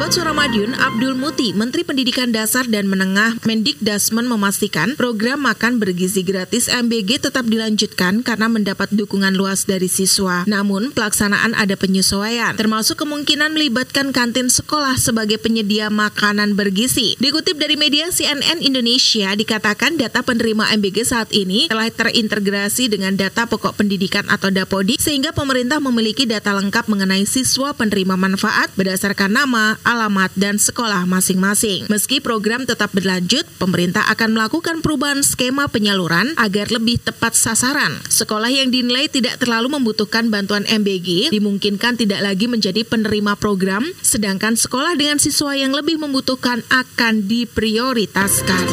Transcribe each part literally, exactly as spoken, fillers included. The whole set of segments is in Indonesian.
Sahabat Suara Madiun, Abdul Muti, Menteri Pendidikan Dasar dan Menengah Mendikdasmen memastikan program makan bergizi gratis M B G tetap dilanjutkan karena mendapat dukungan luas dari siswa. Namun, pelaksanaan ada penyesuaian, termasuk kemungkinan melibatkan kantin sekolah sebagai penyedia makanan bergizi. Dikutip dari media C N N Indonesia, dikatakan data penerima M B G saat ini telah terintegrasi dengan data pokok pendidikan atau Dapodi, sehingga pemerintah memiliki data lengkap mengenai siswa penerima manfaat berdasarkan nama, alamat, dan sekolah masing-masing. Meski program tetap berlanjut, pemerintah akan melakukan perubahan skema penyaluran agar lebih tepat sasaran. Sekolah yang dinilai tidak terlalu membutuhkan bantuan M B G dimungkinkan tidak lagi menjadi penerima program, sedangkan sekolah dengan siswa yang lebih membutuhkan akan diprioritaskan.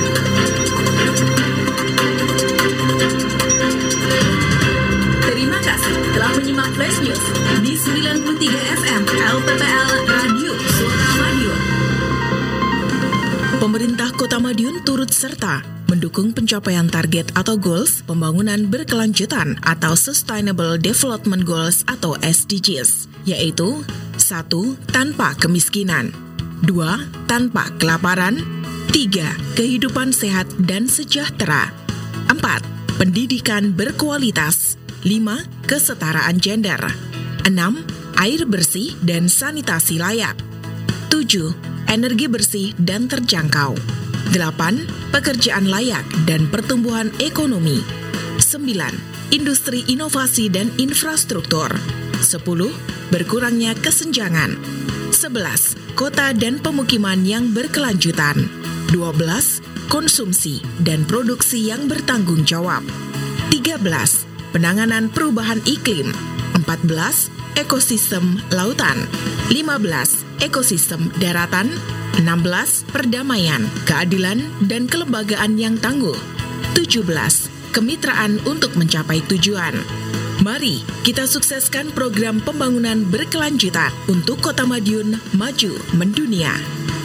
Terima kasih telah menyimak Flash News di sembilan puluh tiga F M L P P L Radio Suara Madiun. Pemerintah Kota Madiun turut serta mendukung pencapaian target atau goals pembangunan berkelanjutan atau Sustainable Development Goals atau S D Gs, yaitu satu. Tanpa kemiskinan, dua. Tanpa kelaparan, tiga. Kehidupan sehat dan sejahtera, empat. Pendidikan berkualitas, lima. Kesetaraan gender, enam. Air bersih dan sanitasi layak, tujuh. Energi bersih dan terjangkau, delapan. Pekerjaan layak dan pertumbuhan ekonomi, sembilan. Industri inovasi dan infrastruktur, sepuluh. Berkurangnya kesenjangan, sebelas. Kota dan pemukiman yang berkelanjutan, dua belas. Konsumsi dan produksi yang bertanggung jawab, tiga belas. Penanganan perubahan iklim, empat belas. Ekosistem lautan, lima belas. Ekosistem daratan, enam belas. Perdamaian, keadilan, dan kelembagaan yang tangguh, tujuh belas. Kemitraan untuk mencapai tujuan. Mari kita sukseskan program pembangunan berkelanjutan untuk Kota Madiun maju mendunia.